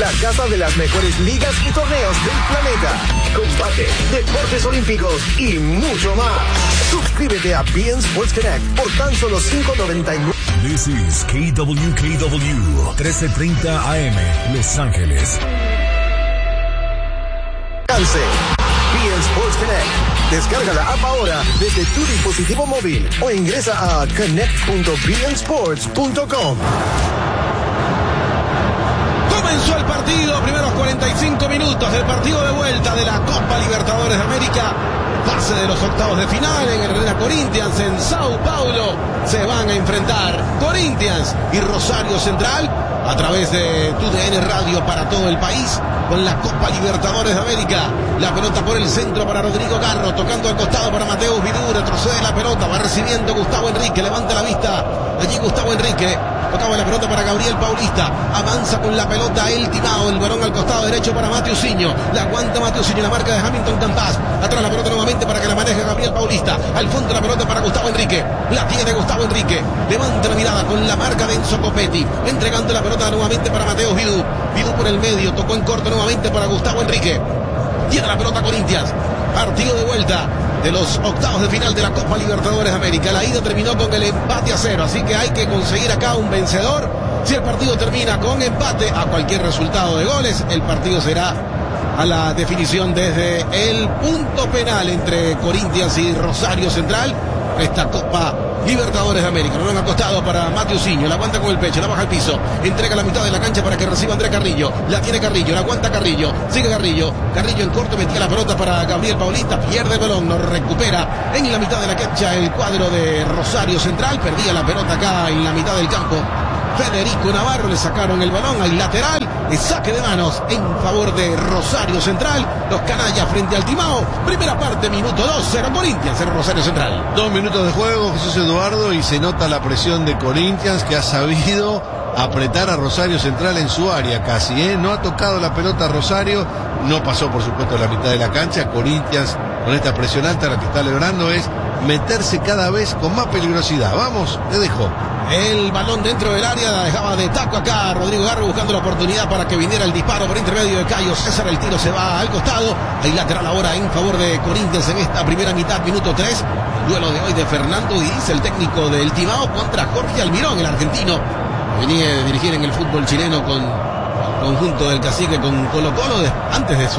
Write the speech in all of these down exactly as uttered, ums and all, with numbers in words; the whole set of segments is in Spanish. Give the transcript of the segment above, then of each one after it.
la casa de las mejores ligas y torneos del planeta. Combate, deportes olímpicos y mucho más. Suscríbete a B N Sports Connect por tan solo cinco noventa y nueve. This is K W K W trece treinta A M, Los Ángeles. Alcance. B N Sports Connect. Descarga la app ahora desde tu dispositivo móvil o ingresa a connect punto b n sports punto com. Comenzó el partido, primeros cuarenta y cinco minutos del partido de vuelta de la Copa Libertadores de América. Fase de los octavos de final en el Arena Corinthians en Sao Paulo. Se van a enfrentar Corinthians y Rosario Central a través de Tu D N Radio para todo el país con la Copa Libertadores de América. La pelota por el centro para Rodrigo Garro, tocando al costado para Mateus Vidú, retrocede la pelota, va recibiendo Gustavo Enrique, levanta la vista, allí Gustavo Enrique, tocaba la pelota para Gabriel Paulista, avanza con la pelota el Timao, el balón al costado derecho para Mateusinho, la aguanta Mateusinho, la marca de Hamilton Campas, atrás la pelota nuevamente para que la maneje Gabriel Paulista, al fondo la pelota para Gustavo Enrique, la tiene Gustavo Enrique, levanta la mirada con la marca de Enzo Copetti, entregando la pelota nuevamente para Mateus Vidú, Vidú por el medio, tocó en corto nuevamente para Gustavo Enrique, tiene la pelota Corinthians, partido de vuelta de los octavos de final de la Copa Libertadores de América. La ida terminó con el empate a cero, así que hay que conseguir acá un vencedor. Si el partido termina con empate a cualquier resultado de goles, el partido será a la definición desde el punto penal entre Corinthians y Rosario Central. Esta Copa Libertadores de América. Lo han acostado para Mateusinho, la aguanta con el pecho, la baja al piso, entrega la mitad de la cancha para que reciba André Carrillo, la tiene Carrillo, la aguanta Carrillo, sigue Carrillo, Carrillo en corto, metía la pelota para Gabriel Paulista, pierde el balón, no recupera en la mitad de la cancha el cuadro de Rosario Central, perdía la pelota acá en la mitad del campo Federico Navarro, le sacaron el balón al lateral, el saque de manos en favor de Rosario Central, los canallas frente al Timao, primera parte, minuto dos, cero Corinthians, cero Rosario Central. Dos minutos de juego, Jesús Eduardo, y se nota la presión de Corinthians, que ha sabido apretar a Rosario Central en su área casi, ¿eh? No ha tocado la pelota a Rosario, no pasó por supuesto la mitad de la cancha. Corinthians con esta presión alta lo que está logrando es meterse cada vez con más peligrosidad. Vamos, te dejo. El balón dentro del área, la dejaba de taco acá Rodrigo Garro buscando la oportunidad para que viniera el disparo por intermedio de Cayo César. El tiro se va al costado, hay lateral ahora en favor de Corinthians en esta primera mitad, minuto tres. Duelo de hoy de Fernando Díaz, el técnico del Timao, contra Jorge Almirón, el argentino. Venía a dirigir en el fútbol chileno con el conjunto del Cacique, con Colo Colo, de, antes de su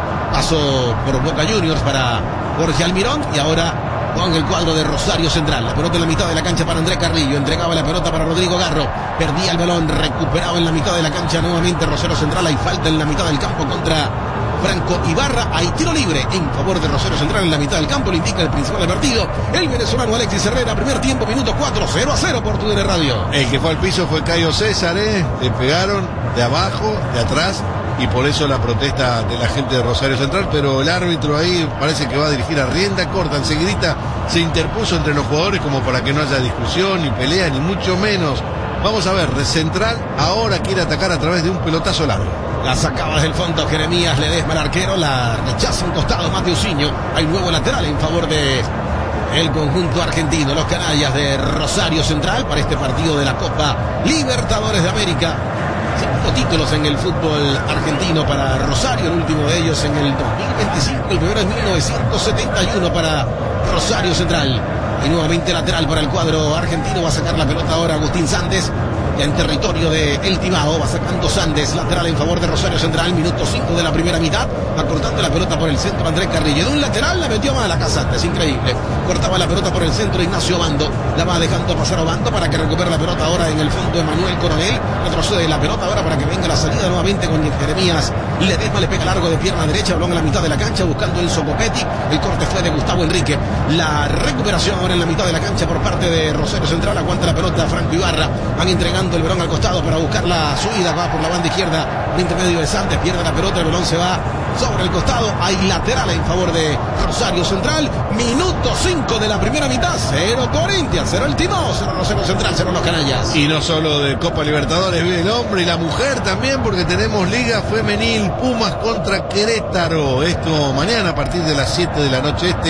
paso por Boca Juniors para Jorge Almirón, y ahora con el cuadro de Rosario Central. La pelota en la mitad de la cancha para André Carrillo, entregaba la pelota para Rodrigo Garro, perdía el balón, recuperado en la mitad de la cancha nuevamente Rosario Central. Hay falta en la mitad del campo contra Franco Ibarra, hay tiro libre en favor de Rosario Central en la mitad del campo, lo indica el principal del partido, el venezolano Alexis Herrera. Primer tiempo, minuto cuatro, cero a cero por Tu D N Radio. El que fue al piso fue Cayo César, ¿eh? Le pegaron de abajo, de atrás, y por eso la protesta de la gente de Rosario Central, pero el árbitro ahí parece que va a dirigir a rienda corta, enseguidita se interpuso entre los jugadores como para que no haya discusión, ni pelea, ni mucho menos. Vamos a ver, Central ahora quiere atacar a través de un pelotazo largo. La sacaba desde el fondo Jeremías Ledesma, el arquero, la rechaza un costado Mateusinho. Hay nuevo lateral en favor de el conjunto argentino, los canallas de Rosario Central para este partido de la Copa Libertadores de América. Cinco títulos en el fútbol argentino para Rosario, el último de ellos en el dos mil veinticinco, el primero en mil novecientos setenta y uno para Rosario Central. Y nuevamente lateral para el cuadro argentino, va a sacar la pelota ahora Agustín Sandes, ya en territorio de El Timao, va sacando Sandes, lateral en favor de Rosario Central, minuto cinco de la primera mitad, va cortando la pelota por el centro Andrés Carrillo, de un lateral la metió mal a Casante, es increíble, cortaba la pelota por el centro Ignacio Obando, la va dejando pasar Obando para que recupere la pelota ahora en el fondo Emanuel Coronel, retrocede la pelota ahora para que venga la salida nuevamente con Jeremías Ledesma, le pega largo de pierna derecha, balón en la mitad de la cancha buscando Enzo Copetti, el corte fue de Gustavo Enrique, la recuperación ahora en la mitad de la cancha por parte de Rosario Central, aguanta la pelota Franco Ibarra, van entregando el balón al costado para buscar la subida, va por la banda izquierda, por intermedio de Santos, pierde la pelota, el balón se va sobre el costado, hay lateral en favor de Rosario Central, minuto cinco de la primera mitad, cero Corinthians, cero el Timao, cero Rosario Central, cero los canallas. Y no solo de Copa Libertadores vive el hombre y la mujer también, porque tenemos Liga Femenil, Pumas contra Querétaro, esto mañana a partir de las siete de la noche este,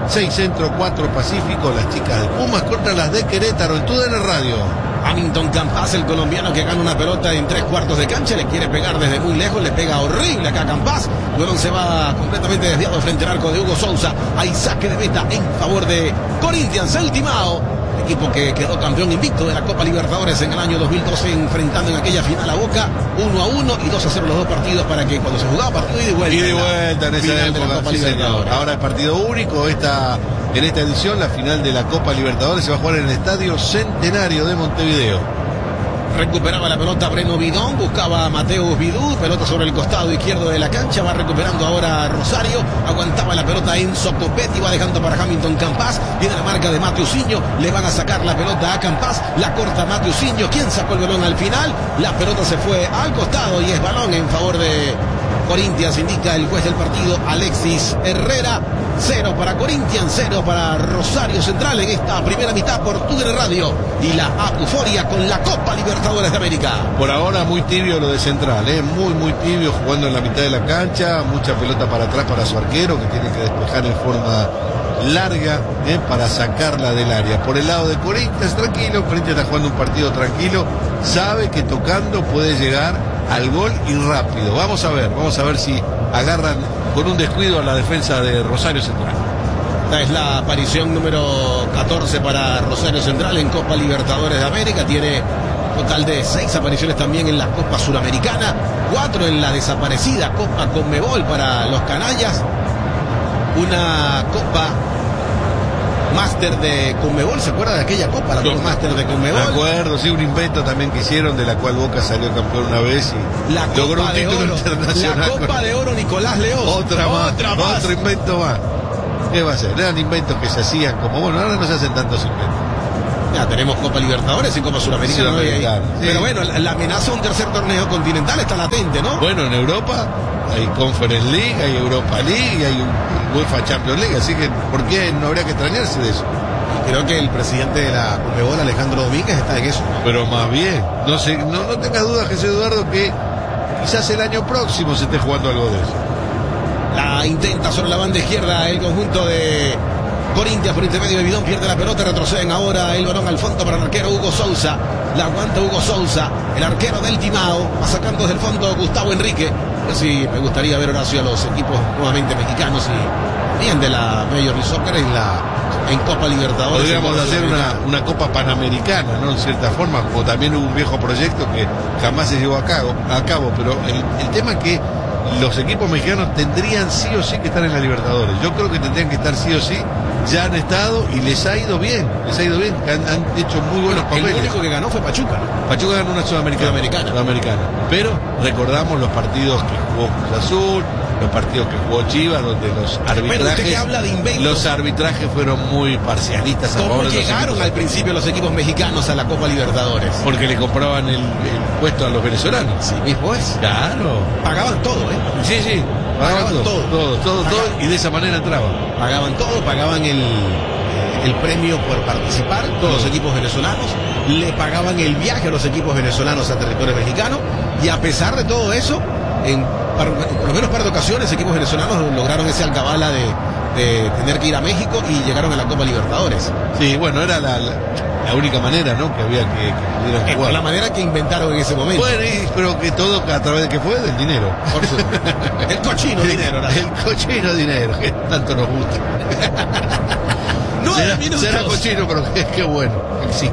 seis Centro, cuatro Pacífico, las chicas de Pumas contra las de Querétaro, en tu D N Radio. Hamilton Campas, el colombiano que gana una pelota en tres cuartos de cancha, le quiere pegar desde muy lejos, le pega horrible acá a Campas. Luego se va completamente desviado frente al arco de Hugo Sousa. Hay saque de meta en favor de Corinthians, el Timao, equipo que quedó campeón invicto de la Copa Libertadores en el año dos mil doce, enfrentando en aquella final a Boca, uno a uno y dos a cero los dos partidos, para que cuando se jugaba partido ida y vuelta. Y de vuelta en esa época, sí, señor. Ahora es partido único. Esta, en esta edición, la final de la Copa Libertadores se va a jugar en el Estadio Centenario de Montevideo. Recuperaba la pelota Breno Bidón, buscaba a Mateus Vidú, pelota sobre el costado izquierdo de la cancha, va recuperando ahora Rosario, aguantaba la pelota Enzo Copetti, va dejando para Hamilton Campas, viene la marca de Mateusinho, le van a sacar la pelota a Campas, la corta Mateusinho, quien sacó el balón al final, la pelota se fue al costado y es balón en favor de Corinthians, indica el juez del partido Alexis Herrera. Cero para Corinthians, cero para Rosario Central en esta primera mitad por tu D N Radio y la Euforia con la Copa Libertadores de América. Por ahora muy tibio lo de Central, ¿eh? muy muy tibio, jugando en la mitad de la cancha, mucha pelota para atrás para su arquero, que tiene que despejar en forma larga, ¿eh? para sacarla del área. Por el lado de Corinthians, tranquilo, Corinthians está jugando un partido tranquilo, sabe que tocando puede llegar al gol y rápido. Vamos a ver, vamos a ver si agarran con un descuido a la defensa de Rosario Central. Esta es la aparición número catorce para Rosario Central en Copa Libertadores de América. Tiene total de seis apariciones también en la Copa Suramericana, cuatro en la desaparecida Copa Conmebol para los canallas, una Copa Máster de Conmebol. ¿Se acuerda de aquella Copa, la Copa Máster de Conmebol? De acuerdo, sí, un invento también que hicieron, de la cual Boca salió campeón una vez y la logró Copa un título de Oro, internacional. La Copa de Oro Nicolás León. Otra más, Otra más. otro invento más. ¿Qué va a ser? Eran inventos que se hacían como, bueno, ahora no se hacen tantos inventos. Ya tenemos Copa Libertadores y Copa Suramericana. Suramericana, ¿no? sí. Pero bueno, la, la amenaza de un tercer torneo continental está latente, ¿no? Bueno, en Europa hay Conference League, hay Europa League, hay UEFA Champions League, así que ¿por qué no habría que extrañarse de eso? Creo que el presidente de la Conmebol, Alejandro Domínguez, está en eso. Pero más bien, no sé, no, no tengas dudas, Jesús Eduardo, que quizás el año próximo se esté jugando algo de eso. La intenta sobre la banda izquierda el conjunto de Corinthians por intermedio de Bidón, pierde la pelota, retroceden ahora el balón al fondo para el arquero Hugo Sousa. La aguanta Hugo Sousa, el arquero del Timao, va sacando desde el fondo Gustavo Enrique. Yo sí me gustaría ver, Horacio, a los equipos nuevamente mexicanos y bien de la Major League Soccer en la en Copa Libertadores. Podríamos hacer una, una Copa Panamericana, ¿no? En cierta forma, como también hubo un viejo proyecto que jamás se llevó a cabo, a cabo pero el, el tema es que los equipos mexicanos tendrían sí o sí que estar en la Libertadores. Yo creo que tendrían que estar sí o sí. Ya han estado y les ha ido bien, les ha ido bien, han, han hecho muy buenos bueno, papeles. El único que ganó fue Pachuca, ¿no? Pachuca ganó una sudamericana, Sudamericana. sudamericana. Pero recordamos los partidos que jugó Cruz Azul, los partidos que jugó Chivas, donde los arbitrajes, bueno, usted que habla de inventos, los arbitrajes fueron muy parcialistas a ¿cómo favor de los llegaron equipos? al principio los equipos mexicanos a la Copa Libertadores? Porque le compraban el, el puesto a los venezolanos. Sí mismo es. Claro. Pagaban todo, ¿eh? Sí, sí. Pagaban, Pagaban todo, todo. todo, todo, todo, Pagaban. y de esa manera entraban. Pagaban todo, pagaban el, el premio por participar, todos los equipos venezolanos, le pagaban el viaje a los equipos venezolanos a territorio mexicano, y a pesar de todo eso, en par, por lo menos par de ocasiones, equipos venezolanos lograron ese alcabala de, de tener que ir a México y llegaron a la Copa Libertadores. Sí, bueno, era la, la, la única manera, ¿no? Que había que, que pudieran Eh, jugar. la manera que inventaron en ese momento. Bueno, y, pero que todo a través de qué fue, del dinero. Por supuesto. El cochino dinero, ¿no? El cochino dinero, que tanto nos gusta. Nueve será, minutos. será cochino, pero qué, qué bueno, existe.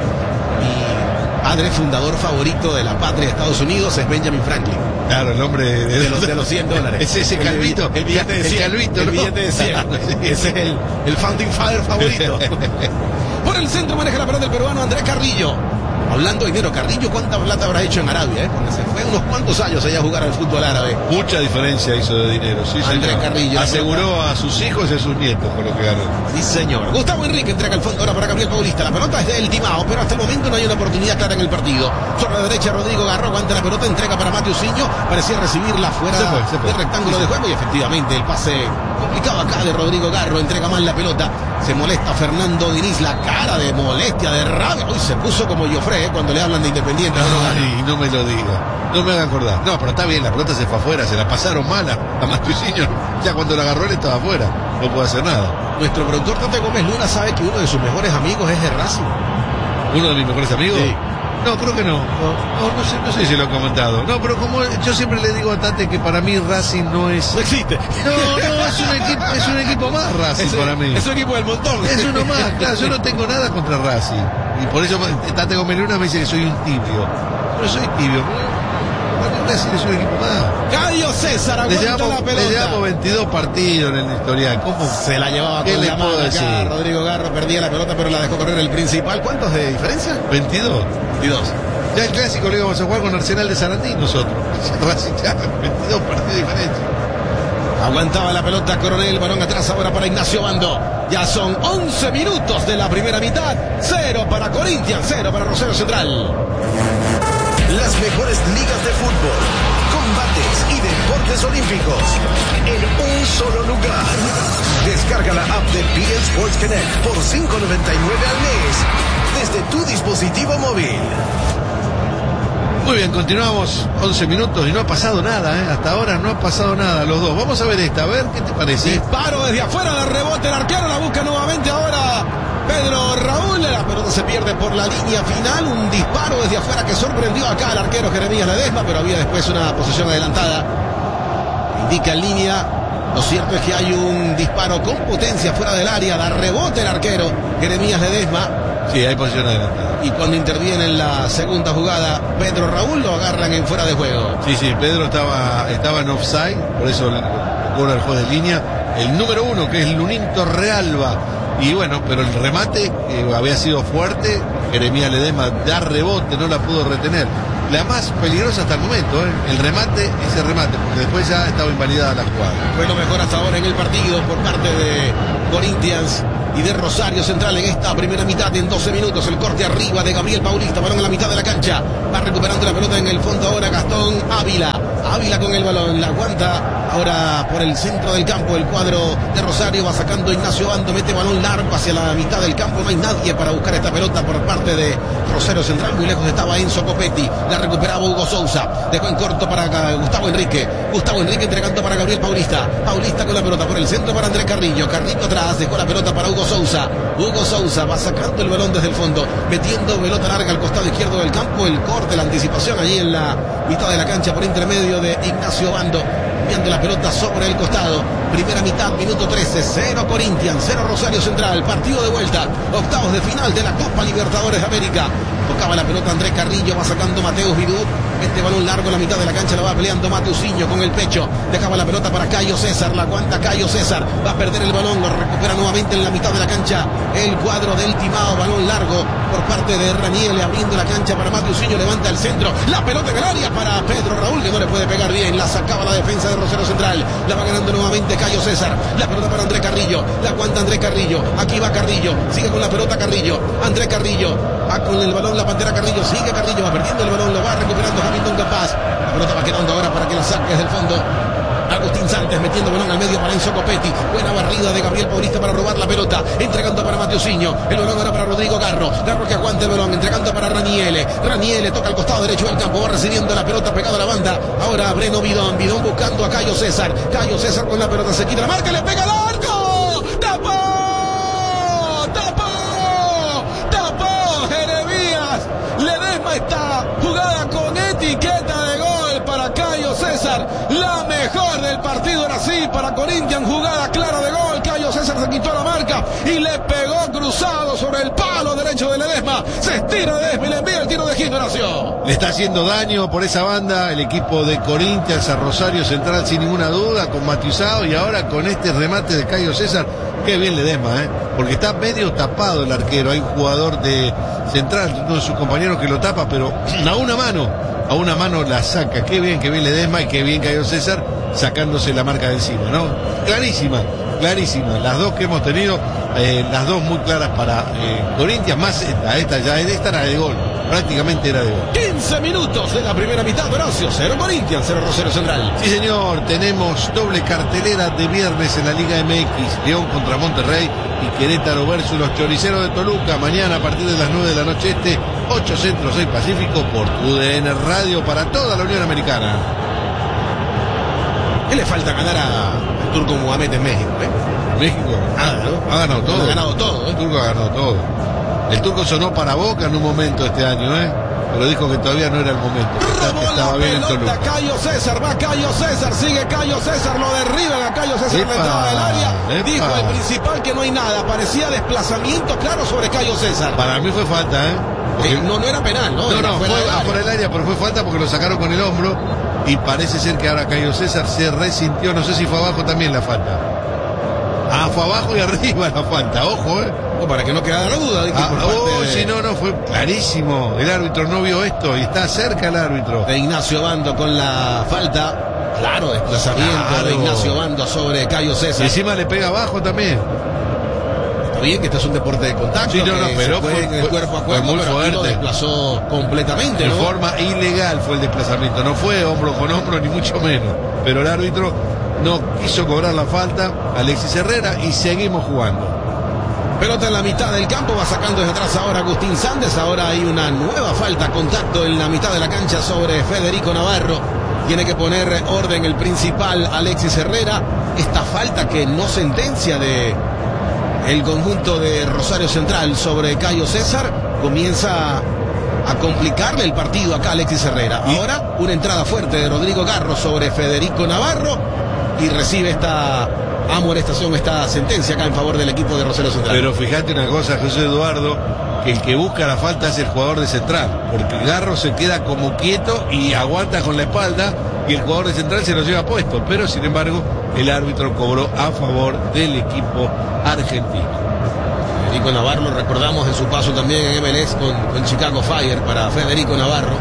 Mi padre fundador favorito de la patria de Estados Unidos es Benjamin Franklin. Claro, el hombre de, De los, de los cien dólares. Es ese calvito. El, billete de El cien. calvito, el ¿no? billete de cien. Ese es el, el founding father favorito. Por el centro maneja la pelota del peruano Andrés Carrillo. Hablando de dinero, Carrillo, ¿cuánta plata habrá hecho en Arabia? Eh? Porque se fue unos cuantos años allá a jugar al fútbol árabe. Mucha diferencia hizo de dinero, sí, Andrés señor. Carrillo. Aseguró a sus hijos y a sus nietos con lo que ganó. Sí, señor. Gustavo Enrique entrega el fondo ahora para Gabriel Paulista. La pelota es del Timao, pero hasta el momento no hay una oportunidad clara en el partido. Sobre la derecha, Rodrigo Garro aguanta la pelota, entrega para Mateusinho. Parecía recibirla fuera Se fue, se fue. del rectángulo Sí, de sí. juego, y efectivamente el pase complicado acá de Rodrigo Garro. Entrega mal la pelota. Se molesta Fernando Diniz, la cara de molestia, de rabia. Hoy se puso como Joffre. fue, ¿eh? Cuando le hablan de Independiente. Ay, no me lo diga. No me haga acordar. No, pero está bien, la pelota se fue afuera, se la pasaron mala a Mastuiciño. Ya cuando la agarró él estaba afuera. No puede hacer nada. Nuestro productor Tate Gómez Luna sabe que uno de sus mejores amigos es de Racing. ¿Uno de mis mejores amigos? Sí. No, creo que no. No, no, no sé, no sé si lo he comentado. No, pero como yo siempre le digo a Tate que para mí Racing no es... No existe. No, no, es un equipo, es un equipo más Racing es, para mí. Es un equipo del montón. Es uno más, claro, yo no tengo nada contra Racing. Y por eso Tate Gómez Luna me dice que soy un tibio. Pero soy tibio. Para mí Racing es un equipo más. Cayo César aguanta le llevamos, la pelota. Le llevamos veintidós partidos en el historial. ¿Cómo se la llevaba con la mano acá? Rodrigo Garro perdía la pelota, pero la dejó correr el principal. ¿Cuántos de diferencia? veintidós. veintidós. Ya el clásico lo íbamos a jugar con Arsenal de Sarandí nosotros. Racing ya, veintidós partidos de diferencia. Aguantaba la pelota Coronel, balón atrás ahora para Ignacio Bando. Ya son once minutos de la primera mitad. Cero para Corinthians, cero para Rosario Central. Las mejores ligas de fútbol, combates y deportes olímpicos en un solo lugar. Descarga la app de B N Sports Connect por cinco noventa y nueve al mes desde tu dispositivo móvil. Muy bien, continuamos once minutos y no ha pasado nada, ¿eh? Hasta ahora no ha pasado nada los dos. Vamos a ver esta, a ver qué te parece. Disparo desde afuera, la rebote, el arquero la busca nuevamente ahora Pedro Raúl. La pelota se pierde por la línea final. Un disparo desde afuera que sorprendió acá al arquero Jeremías Ledesma, pero había después una posición adelantada. Indica en línea. Lo cierto es que hay un disparo con potencia fuera del área. Da rebote el arquero Jeremías Ledesma. Sí, hay posición adelantada. Y cuando interviene en la segunda jugada Pedro Raúl, lo agarran en fuera de juego. Sí, sí, Pedro estaba, estaba en offside, por eso cobra el juez de línea. El número uno, que es Lunín Torrealba. Y bueno, pero el remate eh, había sido fuerte. Jeremías Ledesma da rebote, no la pudo retener. La más peligrosa hasta el momento, ¿eh? El remate, ese remate, porque después ya estaba invalidada la jugada. Fue lo mejor hasta ahora en el partido por parte de Corinthians y de Rosario Central en esta primera mitad. En doce minutos el corte arriba de Gabriel Paulista, balón en la mitad de la cancha, va recuperando la pelota en el fondo ahora Gastón Ávila. Ávila con el balón, la aguanta ahora por el centro del campo el cuadro de Rosario, va sacando Ignacio Bando, mete balón largo hacia la mitad del campo, no hay nadie para buscar esta pelota por parte de Rosario Central, muy lejos estaba Enzo Copetti, la recuperaba Hugo Sousa, dejó en corto para Gustavo Enrique, Gustavo Enrique entregando para Gabriel Paulista, Paulista con la pelota por el centro para Andrés Carrillo, Carrillo atrás, dejó la pelota para Hugo Sousa, Hugo Sousa va sacando el balón desde el fondo, metiendo pelota larga al costado izquierdo del campo, el corte, la anticipación allí en la mitad de la cancha por intermedio de Ignacio Bando, enviando la pelota sobre el costado. Primera mitad, minuto trece, cero Corinthians, cero Rosario Central, partido de vuelta, octavos de final de la Copa Libertadores de América. Tocaba la pelota Andrés Carrillo, va sacando Mateus Vidú, este balón largo en la mitad de la cancha, la va peleando Mateusinho con el pecho, dejaba la pelota para Cayo César, la aguanta Cayo César, va a perder el balón, lo recupera nuevamente en la mitad de la cancha, el cuadro del Timao, balón largo por parte de Raniele, abriendo la cancha para Mateusinho, levanta el centro, la pelota en el área para Pedro Raúl, que no le puede pegar bien, la sacaba la defensa de Rosario Central, la va ganando nuevamente Cayo César, la pelota para Andrés Carrillo, la aguanta Andrés Carrillo, aquí va Carrillo, sigue con la pelota Carrillo, Andrés Carrillo, va con el balón la Pantera Carrillo, sigue Carrillo, va perdiendo el balón, lo va recuperando Hamilton Capaz, la pelota va quedando ahora para que la saque desde el fondo. Agustín Santos metiendo balón al medio para Enzo Copetti, buena barrida de Gabriel Paulista para robar la pelota, entregando para Mateusinho, el balón ahora para Rodrigo Garro, Garro que aguanta el balón, entregando para Raniele, Raniele toca al costado derecho del campo, va recibiendo la pelota pegada a la banda, ahora Breno Bidón, Bidón buscando a Cayo César, Cayo César con la pelota, se quita la marca, le pega al arco, tapó, tapó, tapó Jeremías Ledesma, esta jugada con etiqueta de gol para Cayo César, la mejor del partido era así para Corinthians, jugada clara de gol, Cayo César se quitó la marca y le pegó cruzado sobre el palo derecho de Ledesma, se estira Ledesma y le envía el tiro de Gil Horacio. Le está haciendo daño por esa banda el equipo de Corinthians a Rosario Central sin ninguna duda, con Matizado y ahora con este remate de Cayo César, qué bien Ledesma, ¿eh? Porque está medio tapado el arquero, hay un jugador de Central, uno de sus compañeros que lo tapa, pero a una mano, a una mano la saca, qué bien, qué bien Ledesma y qué bien Cayo César sacándose la marca de encima, ¿no? Clarísima, clarísima, las dos que hemos tenido, eh, las dos muy claras para eh, Corinthians, más esta, esta ya esta era de gol, prácticamente era de gol. quince minutos de la primera mitad, Horacio, cero Corinthians, cero Rosario Central. Sí, señor, tenemos doble cartelera de viernes en la Liga M X, León contra Monterrey y Querétaro versus los Choriceros de Toluca, mañana a partir de las nueve de la noche este, ocho Centro, seis Pacífico, por U D N Radio para toda la Unión Americana. ¿Qué le falta ganar al Turco Mohamed en México, eh? México Ah, ¿no? ha ganado todo. Ha ganado todo, ¿eh? El Turco ha ganado todo. El Turco sonó para Boca en un momento este año, ¿eh? Pero dijo que todavía no era el momento. Que estaba bien en pelota, Toluca. Cayo César, va Cayo César, sigue Cayo César, lo derriban a Cayo César en la Epa, entrada del área. epa. Dijo el principal que no hay nada, parecía desplazamiento claro sobre Cayo César. Para mí fue falta, ¿eh? Porque- Eh, no, no era penal, ¿no? No, Era no, fue fuera del área. afuera del área, pero fue falta porque lo sacaron con el hombro y parece ser que ahora Cayo César se resintió, no sé si fue abajo también la falta. Ah, fue abajo y arriba la falta, ojo, ¿eh? Oh, para que no quedara duda, dijo, Ah, por parte oh, de, si no, no, fue clarísimo. El árbitro no vio esto y está cerca el árbitro. de Ignacio Bando con la falta. Claro, desplazamiento Claro. de Ignacio Bando sobre Cayo Y César. encima le pega abajo también. Está bien que este es un deporte de contacto, Sí, no, no, que pero se fue fue- en el fue- cuerpo a fue cuerpo, muy pero aquí lo fuerte. desplazó completamente, De ¿no? forma ilegal fue el desplazamiento. No fue hombro con hombro, ni mucho menos. Pero el árbitro no quiso cobrar la falta. Alexis Herrera y seguimos jugando. Pelota en la mitad del campo, va sacando desde atrás ahora Agustín Sández. Ahora hay una nueva falta, contacto en la mitad de la cancha sobre Federico Navarro. Tiene que poner orden el principal Alexis Herrera. Esta falta que no sentencia de el conjunto de Rosario Central sobre Cayo César comienza a complicarle el partido acá a Alexis Herrera. Ahora una entrada fuerte de Rodrigo Garro sobre Federico Navarro y recibe esta amonestación, esta sentencia acá en favor del equipo de Rosario Central. Pero fíjate una cosa, José Eduardo, que el que busca la falta es el jugador de Central, porque Garro se queda como quieto y aguanta con la espalda y el jugador de Central se lo lleva puesto, pero sin embargo el árbitro cobró a favor del equipo argentino. Federico Navarro, lo recordamos en su paso también en M L S con, con Chicago Fire para Federico Navarro.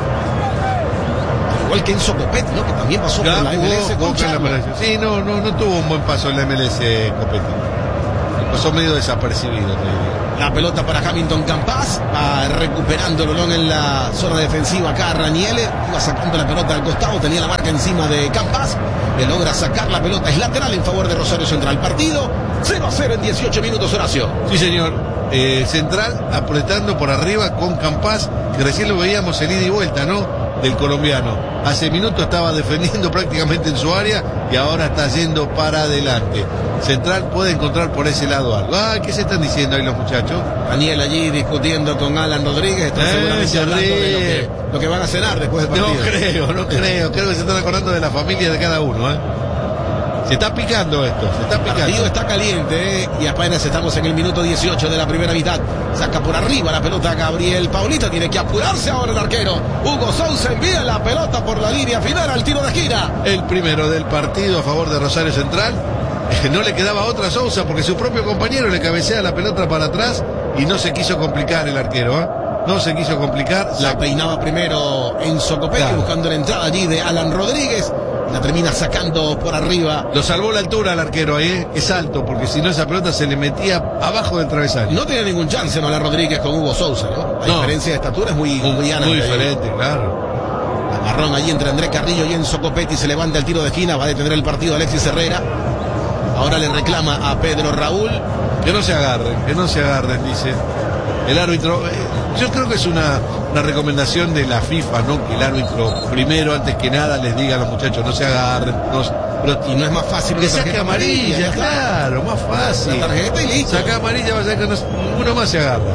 Al igual que Enzo Copetti, ¿no? Que también pasó Ya por la M L S jugó- con jugó en la Charlo. M L S. Sí, no, no, no tuvo un buen paso en la M L S Copetti. Pasó medio desapercibido, te diría. La pelota para Hamilton Campas, va recuperando el balón en la zona defensiva acá Raniele, iba sacando la pelota al costado, tenía la marca encima de Campas, le logra sacar la pelota, es lateral en favor de Rosario Central. Partido cero a cero en dieciocho minutos, Horacio. Sí, señor. Eh, Central apretando por arriba con Campas, que recién lo veíamos el ida y vuelta, ¿no? Del colombiano. Hace minutos estaba defendiendo prácticamente en su área y ahora está yendo para adelante. Central puede encontrar por ese lado algo. Ah, ¿qué se están diciendo ahí los muchachos? Daniel allí discutiendo con Alan Rodríguez, están Eh, seguramente se hablando de lo ríe. que, lo que van a cenar después del No partido. creo, no creo. Creo que se están acordando de la familia de cada uno, ¿eh? Se está picando esto, se está El partido picando. está caliente, ¿eh? Y apenas estamos en el minuto dieciocho de la primera mitad. Saca por arriba la pelota Gabriel Paulita, tiene que apurarse ahora el arquero. Hugo Sousa envía la pelota por la línea final al tiro de gira. El primero del partido a favor de Rosario Central. No le quedaba otra Sousa porque su propio compañero le cabecea la pelota para atrás y no se quiso complicar el arquero, ¿eh? No se quiso complicar. La La peinaba primero Enzo Copetti, Claro. buscando la entrada allí de Alan Rodríguez. La termina sacando por arriba. Lo salvó la altura al arquero ahí, ¿eh? Es alto, porque si no esa pelota se le metía abajo del travesaño. No tenía ningún chance, ¿no? Alan Rodríguez con Hugo Sousa, ¿no? La No. diferencia de estatura es muy, muy, Muy grande. diferente, claro. Agarrón allí entre Andrés Carrillo y Enzo Copetti, se levanta el tiro de esquina, va a detener el partido Alexis Herrera. Ahora le reclama a Pedro Raúl. Que no se agarren, que no se agarren, dice el árbitro. Eh, yo creo que es una, una recomendación de la FIFA, ¿no? Que el árbitro, primero, antes que nada, les diga a los muchachos, no se agarren. No, pero, Y no es más fácil que una saque tarjeta amarilla, ya está. claro, más fácil. La tarjeta y listo. Saca amarilla, va a ser que no, ninguno más se agarra.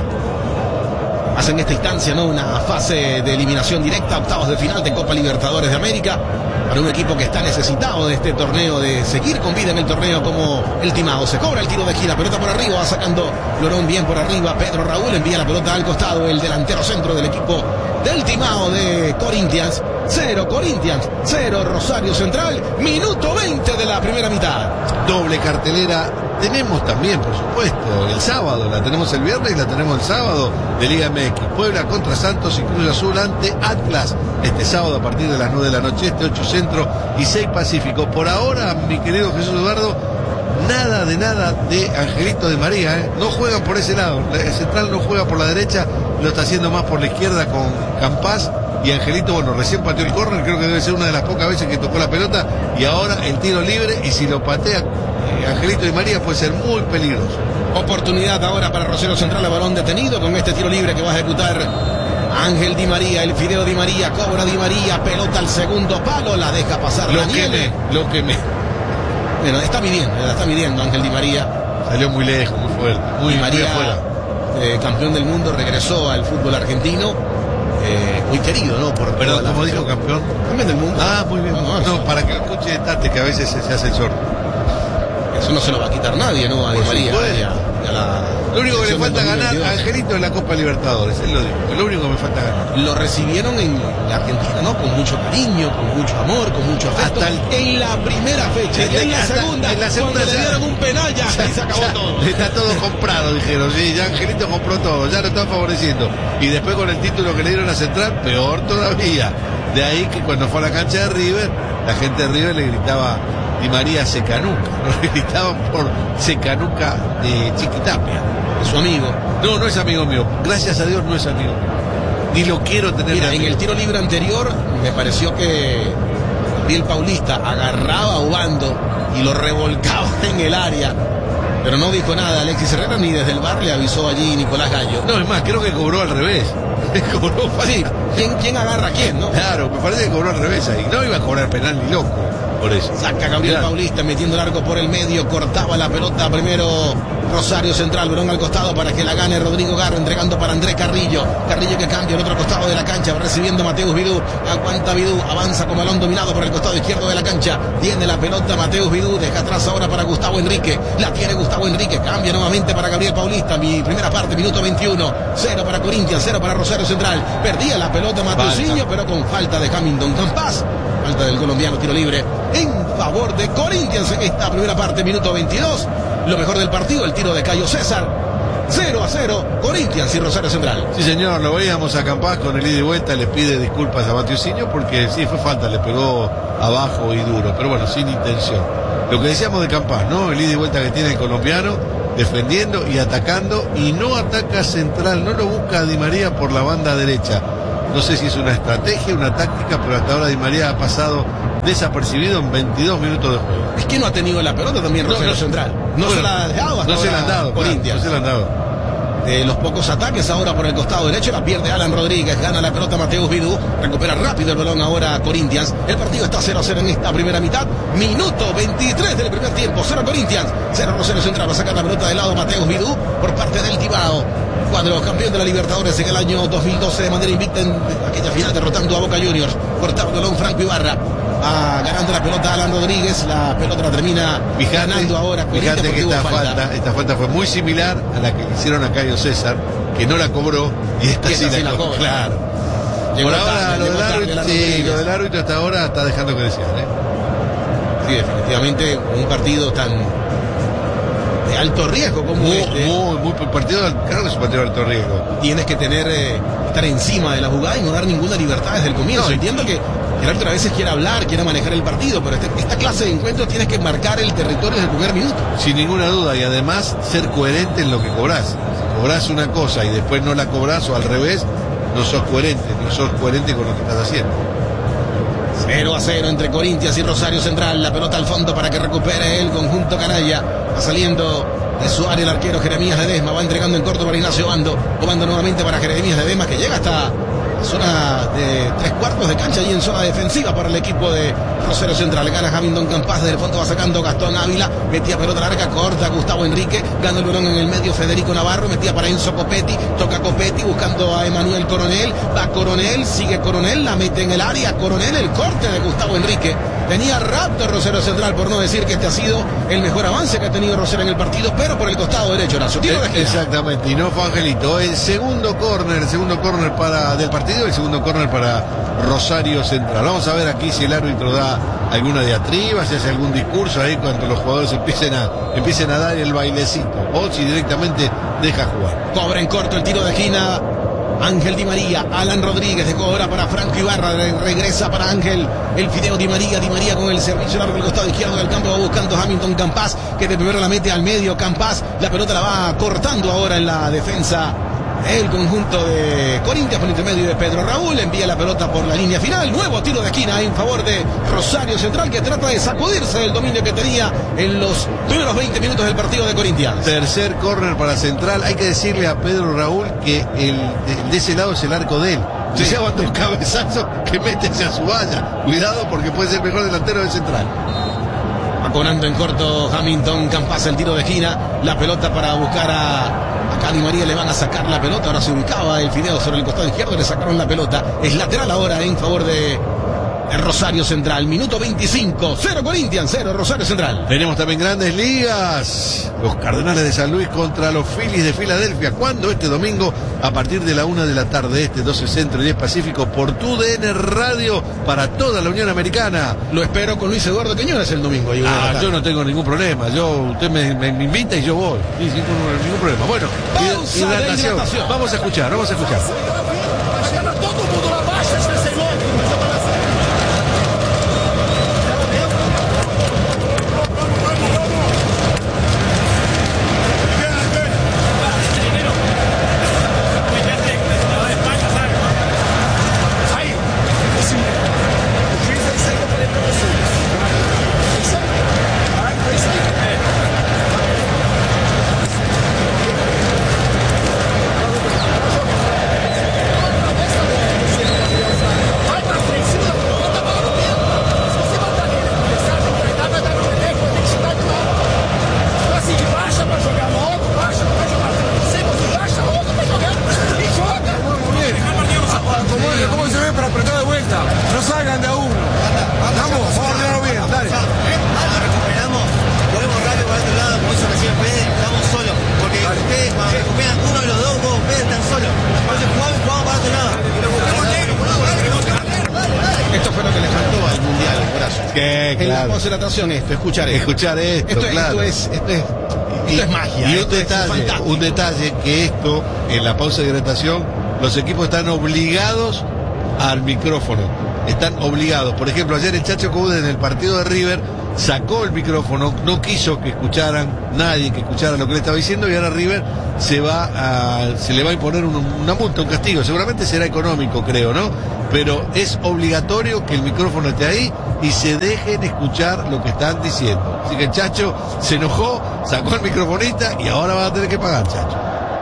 Hace en esta instancia, ¿no? Una fase de eliminación directa, octavos de final de Copa Libertadores de América, para un equipo que está necesitado de este torneo, de seguir con vida en el torneo como el timado. Se cobra el tiro de gira, pelota por arriba, va sacando Lorón bien por arriba. Pedro Raúl envía la pelota al costado, el delantero centro del equipo del timado de Corinthians. Cero Corinthians, cero Rosario Central, minuto veinte de la primera mitad. Doble cartelera tenemos también, por supuesto, el sábado, la tenemos el viernes y la tenemos el sábado de Liga M X. Puebla contra Santos y Cruz Azul ante Atlas. Este sábado a partir de las nueve de la noche, este ocho Centro y seis Pacífico. Por ahora, mi querido Jesús Eduardo, nada de nada de Angelito Di María, ¿eh? No juegan por ese lado, el central no juega por la derecha, lo está haciendo más por la izquierda con Campás, y Angelito, bueno, recién pateó el córner, creo que debe ser una de las pocas veces que tocó la pelota, y ahora el tiro libre, y si lo patea eh, Angelito Di María puede ser muy peligroso. Oportunidad ahora para Rosario Central, el balón detenido con este tiro libre que va a ejecutar Ángel Di María, el Fideo Di María, cobra Di María, pelota al segundo palo, la deja pasar. Lo Daniel. que me, lo que me. Bueno, está midiendo, la está midiendo Ángel Di María. Salió muy lejos, muy fuerte, muy, Di María, muy afuera. Eh, campeón del mundo, regresó al fútbol argentino, eh, muy querido, ¿no? Por Pero, toda como la dijo afición. campeón. Campeón del mundo. Ah, muy bien. No, No, no, eso, para que lo escuche Tate, que a veces se, se hace el sordo. eso no se lo va a quitar nadie, ¿no? A Di Por María. supuesto. y a- y a la Lo único que le selección falta del ganar dos mil a veintidós. Angelito es la Copa Libertadores, él lo dijo. Es lo único que me falta ganar. Lo recibieron en la Argentina, ¿no? Con mucho cariño, con mucho amor, con mucho afecto. Hasta el- En la primera fecha, y en la Hasta- segunda, en la segunda cuando le ya- dieron un penal, ya, ahí se acabó Ya, todo. está todo comprado, dijeron. Sí, ya Angelito compró todo, ya lo están favoreciendo. Y después con el título que le dieron a Central, peor todavía. De ahí que cuando fue a la cancha de River, la gente de River le gritaba Di María Secanuca. No le gritaban por Secanuca de Chiquitapia. Es su amigo. No, no es amigo mío. Gracias a Dios no es amigo mío. Ni lo quiero tener. Mira, de en amigo. el tiro libre anterior me pareció que Gabriel Paulista agarraba a Ubando y lo revolcaba en el área, pero no dijo nada Alexis Herrera, ni desde el bar le avisó allí Nicolás Gallo. No, es más, creo que cobró al revés. Cobró Sí, falta. ¿quién, quién agarra a quién, no? Claro, me parece que cobró al revés ahí. No iba a cobrar penal ni loco. Por eso. Saca Gabriel Mirá. Paulista metiendo el arco por el medio, cortaba la pelota primero Rosario Central, Verón al costado para que la gane Rodrigo Garro, entregando para Andrés Carrillo, Carrillo que cambia al otro costado de la cancha, va recibiendo Mateus Vidú, aguanta Vidú, avanza con balón dominado por el costado izquierdo de la cancha, tiene la pelota Mateus Vidú, deja atrás ahora para Gustavo Enrique, la tiene Gustavo Enrique, cambia nuevamente para Gabriel Paulista, mi primera parte, minuto veintiuno, cero para Corinthians, cero para Rosario Central, perdía la pelota Mateusinho, pero con falta de Hamilton Campas, falta del colombiano, tiro libre en favor de Corinthians en esta primera parte, minuto veintidós. Lo mejor del partido, el tiro de Cayo César. cero a cero, Corinthians y Rosario Central. Sí, señor, lo veíamos a Campás con el ida y vuelta, le pide disculpas a Mateusinho porque sí, fue falta, le pegó abajo y duro, pero bueno, sin intención. Lo que decíamos de Campás, ¿no? El ida y vuelta que tiene el colombiano, defendiendo y atacando, y no ataca Central, no lo busca a Di María por la banda derecha. No sé si es una estrategia, una táctica, pero hasta ahora Di María ha pasado desapercibido en veintidós minutos de juego. Es que no ha tenido la pelota también No, Rosario no, Central. No bueno, se la ha dejado hasta No se la ahora han dado, claro, Corinthians. no se la han dado. De los pocos ataques ahora por el costado derecho, la pierde Alan Rodríguez, gana la pelota Mateus Vidú, recupera rápido el balón ahora Corinthians. El partido está cero a cero en esta primera mitad, minuto veintitrés del primer tiempo, cero Corinthians, cero Rosario Central, va a sacar la pelota de lado Mateus Vidú por parte del Tibao. Cuadro campeón de la Libertadores en el año dos mil doce de manera invicta en aquella final derrotando a Boca Juniors, cortaba el balón Franco Ibarra. Va ganando la pelota Alan Rodríguez, la pelota la termina Fíjate, ganando ahora Corinthians fíjate que porque esta hubo falta. falta, esta falta fue muy similar a la que le hicieron a Cayo César, que no la cobró, y esta Y sí esta sí la la cobró. cobra. Claro. Llegó Por ahora tarde, lo llegó del tarde árbitro, Alan sí, Rodríguez. lo del árbitro hasta ahora está dejando que desear, ¿eh? Sí, definitivamente un partido tan de alto riesgo como Muy, este. muy, muy partido, claro que es un partido de alto riesgo. Tienes que tener, eh, estar encima de la jugada y no dar ninguna libertad desde el comienzo. No, Entiendo que el árbitro a veces quiere hablar, quiere manejar el partido, pero este- esta clase de encuentros tienes que marcar el territorio desde el primer minuto. Sin ninguna duda, y además ser coherente en lo que cobrás. Si cobrás una cosa y después no la cobrás o al revés, no sos coherente, no sos coherente con lo que estás haciendo. cero a cero entre Corinthians y Rosario Central. La pelota al fondo para que recupere el conjunto canalla. Va saliendo de su área el arquero Jeremías Ledesma. Va entregando en corto para Ignacio Obando. Obando nuevamente para Jeremías Ledesma, que llega hasta la zona de tres cuartos de cancha y en zona defensiva para el equipo de Rosario Central. Gana Hamilton Campas, desde el fondo va sacando Gastón Ávila, metía pelota larga, corta Gustavo Enrique, gana el balón en el medio Federico Navarro, metía para Enzo Copetti, toca Copetti buscando a Emanuel Coronel, va Coronel, sigue Coronel, la mete en el área, Coronel, el corte de Gustavo Enrique. Tenía rapto Rosario Central, por no decir que este ha sido el mejor avance que ha tenido Rosario en el partido, pero por el costado derecho, Horacio. Tiro de esquina. Exactamente, y no fue Angelito. El segundo córner, el segundo córner para del partido, el segundo córner para Rosario Central. Vamos a ver aquí si el árbitro da alguna diatriba, si hace algún discurso ahí cuando los jugadores empiecen a, empiecen a dar el bailecito, o si directamente deja jugar. Cobra en corto el tiro de esquina Ángel Di María, Alan Rodríguez, dejó ahora para Franco Ibarra, regresa para Ángel, el Fideo Di María, Di María con el servicio largo al costado izquierdo del campo, va buscando Hamilton Campas, que de primero la mete al medio, Campas, la pelota la va cortando ahora en la defensa el conjunto de Corinthians por intermedio de Pedro Raúl, envía la pelota por la línea final, nuevo tiro de esquina en favor de Rosario Central, que trata de sacudirse del dominio que tenía en los primeros veinte minutos del partido de Corinthians. Tercer córner para Central, hay que decirle a Pedro Raúl que el, de, de ese lado es el arco de él. Si se aguanta un cabezazo, que mete hacia su valla, cuidado porque puede ser el mejor delantero de Central. Aconando en corto Hamilton Campas, el tiro de esquina, la pelota para buscar a acá Di María, le van a sacar la pelota, ahora se ubicaba el Fideo sobre el costado izquierdo, le sacaron la pelota, es lateral ahora en favor de Rosario Central, minuto veinticinco, cero Corinthians, cero Rosario Central. Tenemos también grandes ligas, los Cardenales de San Luis contra los Phillies de Filadelfia, cuando este domingo a partir de la una de la tarde, este doce Centro y diez Pacífico, por tu D N Radio para toda la Unión Americana. Lo espero con Luis Eduardo Quiñones el domingo. Ahí ah, yo no tengo ningún problema, yo usted me, me, me invita y yo voy, sí, sin ningún, ningún problema. Bueno, pausa hidratación. de hidratación. Vamos a escuchar, vamos a escuchar. Concentración esto, escuchar esto. Escuchar esto, esto, claro. Esto es, esto es, esto y, es magia. Y un esto detalle, es un detalle que esto, en la pausa de hidratación, los equipos están obligados al micrófono. Están obligados. Por ejemplo, ayer el Chacho Coudet en el partido de River sacó el micrófono, no quiso que escucharan nadie, que escuchara lo que le estaba diciendo, y ahora River se va a, se le va a imponer un, una multa, un castigo. Seguramente será económico, creo, ¿no? Pero es obligatorio que el micrófono esté ahí y se dejen escuchar lo que están diciendo. Así que el Chacho se enojó, sacó el microfonista y ahora va a tener que pagar, Chacho.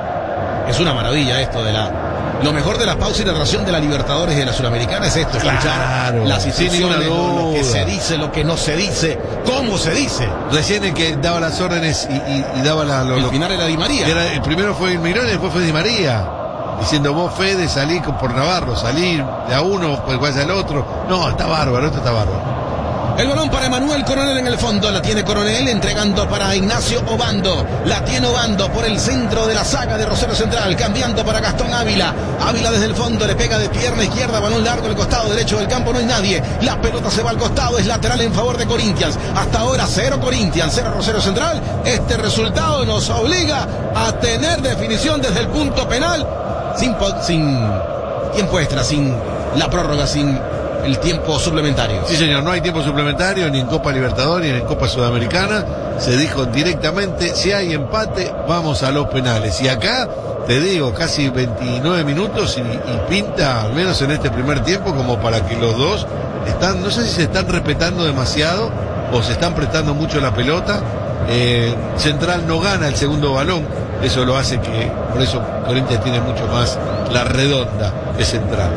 Es una maravilla esto de la... Lo mejor de la pausa y narración de la Libertadores y de la Sudamericana es esto, escuchar claro, las instrucciones, lo, lo que se dice, lo que no se dice, cómo se dice. Recién el que daba las órdenes y, y, y daba la... Lo, el lo, final era Di María. Era, el primero fue Mirón y después fue Di María. Diciendo, vos Fede, salí por Navarro, salí de a uno, pues vaya al otro. No, está bárbaro, esto está bárbaro. El balón para Emanuel Coronel en el fondo, la tiene Coronel entregando para Ignacio Obando, la tiene Obando por el centro de la saga de Rosario Central, cambiando para Gastón Ávila, Ávila desde el fondo, le pega de pierna izquierda, balón largo al costado derecho del campo, no hay nadie, la pelota se va al costado, es lateral en favor de Corinthians, hasta ahora cero Corinthians, cero Rosario Central, este resultado nos obliga a tener definición desde el punto penal, sin, sin tiempo extra, sin la prórroga, sin el tiempo suplementario. Sí, señor, no hay tiempo suplementario ni en Copa Libertadores ni en Copa Sudamericana. Se dijo directamente, si hay empate, vamos a los penales. Y acá, te digo, casi veintinueve minutos y, y pinta, al menos en este primer tiempo, como para que los dos están, no sé si se están respetando demasiado o se están prestando mucho la pelota. Eh, Central no gana el segundo balón, eso lo hace que, por eso Corinthians tiene mucho más la redonda que Central.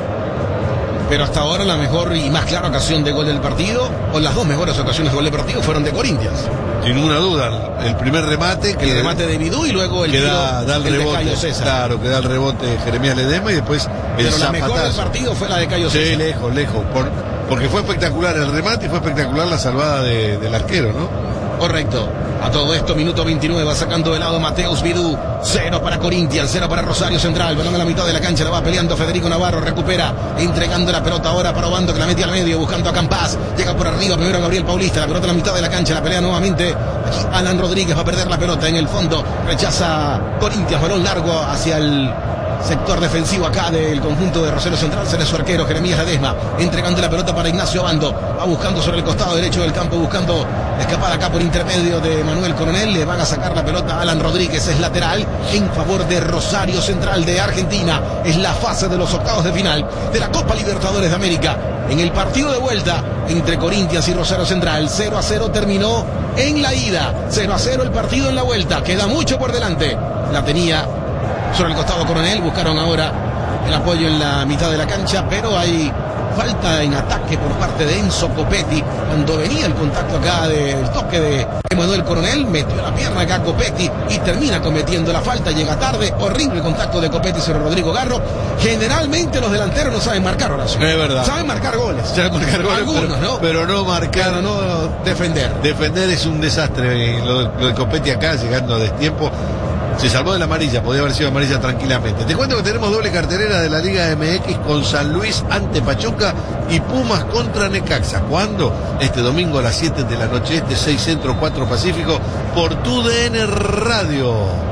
Pero hasta ahora la mejor y más clara ocasión de gol del partido, o las dos mejores ocasiones de gol del partido, fueron de Corinthians. Sin ninguna duda, el primer remate, que el remate de Bidú y luego el que tiro, da, da el, el rebote, de Cayo César. Claro, que da el rebote Jeremías Ledesma y después el Pero zapatazo. La mejor del partido fue la de Cayo César. Sí, lejos, lejos, por, porque fue espectacular el remate y fue espectacular la salvada de, del arquero, ¿no? Correcto. A todo esto, minuto veintinueve, va sacando de lado Mateus Bidú. Cero para Corinthians, cero para Rosario Central. Balón a la mitad de la cancha, la va peleando Federico Navarro, recupera, entregando la pelota ahora para Obando, que la mete al medio, buscando a Campas. Llega por arriba, primero Gabriel Paulista, la pelota a la mitad de la cancha, la pelea nuevamente. Aquí Alan Rodríguez va a perder la pelota en el fondo. Rechaza Corinthians, balón largo hacia el sector defensivo acá del conjunto de Rosario Central. Será su arquero Jeremías Ledesma, entregando la pelota para Ignacio Obando. Va buscando sobre el costado derecho del campo, buscando escapar acá por intermedio de Manuel Coronel. Le van a sacar la pelota a Alan Rodríguez, es lateral en favor de Rosario Central de Argentina. Es la fase de los octavos de final de la Copa Libertadores de América. En el partido de vuelta entre Corinthians y Rosario Central, cero a cero terminó en la ida, cero a cero el partido en la vuelta. Queda mucho por delante. La tenía sobre el costado Coronel, buscaron ahora el apoyo en la mitad de la cancha, pero hay falta en ataque por parte de Enzo Copetti. Cuando venía el contacto acá del toque de Emanuel Coronel, metió la pierna acá Copetti y termina cometiendo la falta. Llega tarde, horrible contacto de Copetti sobre Rodrigo Garro. Generalmente los delanteros no saben marcar, Horacio. Es verdad. Saben marcar goles. Saben marcar goles, algunos, pero, ¿no? Pero no marcar. Pero no defender. Defender es un desastre. Lo, lo de Copetti acá, llegando a destiempo. Se salvó de la amarilla, podía haber sido amarilla tranquilamente. Te cuento que tenemos doble cartelera de la Liga M X con San Luis ante Pachuca y Pumas contra Necaxa. ¿Cuándo? Este domingo a las siete de la noche, este seis Centro, cuatro Pacífico, por tu D N Radio.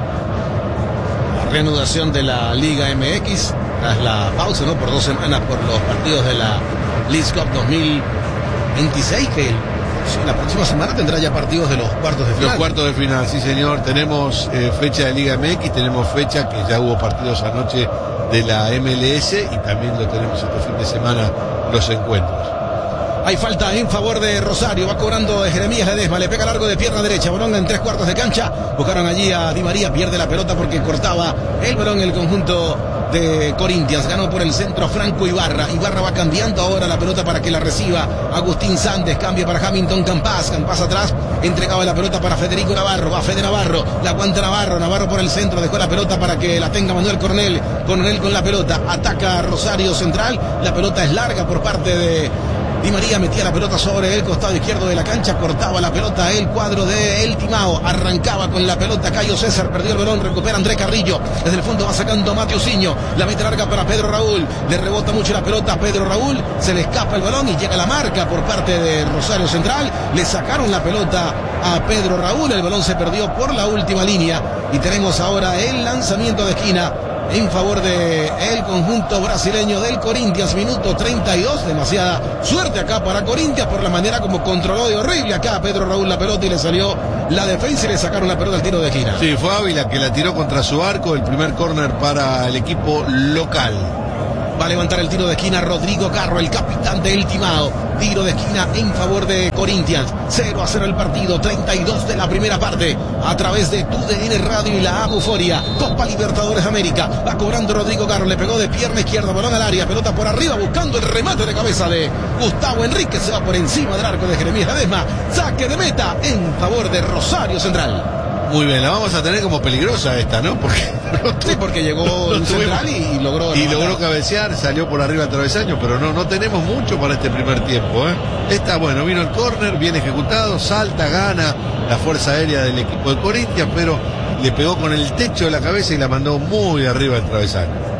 Reanudación de la Liga M X tras la pausa, ¿no? Por dos semanas por los partidos de la Leagues Cup dos mil veintiséis, que sí, la próxima semana tendrá ya partidos de los cuartos de final. Los cuartos de final, sí señor. Tenemos eh, fecha de Liga M X, tenemos fecha que ya hubo partidos anoche de la M L S y también lo tenemos este fin de semana los encuentros. Hay falta en favor de Rosario, va cobrando de Jeremías Ledesma, le pega largo de pierna derecha, balón en tres cuartos de cancha, buscaron allí a Di María, pierde la pelota porque cortaba el balón el conjunto de Corinthians, ganó por el centro Franco Ibarra, Ibarra va cambiando ahora la pelota para que la reciba Agustín Sández, cambia para Hamilton Campas, Campas atrás, entregaba la pelota para Federico Navarro, va Fede Navarro, la aguanta Navarro, Navarro por el centro, dejó la pelota para que la tenga Manuel Coronel, Coronel con la pelota, ataca a Rosario Central, la pelota es larga por parte de Di María, metía la pelota sobre el costado izquierdo de la cancha, cortaba la pelota el cuadro de El Timao, arrancaba con la pelota Cayo César, perdió el balón, recupera André Carrillo, desde el fondo va sacando Mateusinho, la mete larga para Pedro Raúl, le rebota mucho la pelota a Pedro Raúl, se le escapa el balón y llega la marca por parte de Rosario Central, le sacaron la pelota a Pedro Raúl, el balón se perdió por la última línea y tenemos ahora el lanzamiento de esquina en favor de el conjunto brasileño del Corinthians, minuto treinta y dos, demasiada suerte acá para Corinthians por la manera como controló de horrible acá a Pedro Raúl la pelota y le salió la defensa y le sacaron la pelota al tiro de esquina. Sí, fue Ávila que la tiró contra su arco, el primer córner para el equipo local. Va a levantar el tiro de esquina Rodrigo Garro, el capitán de El Timao. Tiro de esquina en favor de Corinthians. cero a cero el partido, treinta y dos de la primera parte. A través de tu D N Radio y la Euforia. Copa Libertadores de América. Va cobrando Rodrigo Garro, le pegó de pierna izquierda, balón al área, pelota por arriba, buscando el remate de cabeza de Gustavo Enrique. Se va por encima del arco de Jeremías Ledesma. Saque de meta en favor de Rosario Central. Muy bien, la vamos a tener como peligrosa esta, ¿no? Porque sí, porque llegó el central y, y logró y logró cabecear, salió por arriba al travesaño, pero no, no tenemos mucho para este primer tiempo, ¿eh? Esta, bueno, vino el córner, bien ejecutado, salta, gana la fuerza aérea del equipo de Corinthians, pero le pegó con el techo de la cabeza y la mandó muy arriba al travesaño.